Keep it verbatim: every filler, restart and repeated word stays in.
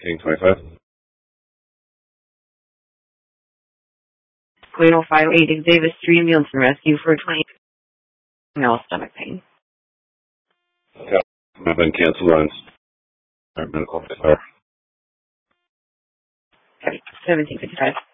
seventeen twenty-five. Queen oh five eight Davis Street Ambulance and Rescue for twenty male stomach pain. Okay. I've been canceled on our medical. Okay, seventeen fifty-five.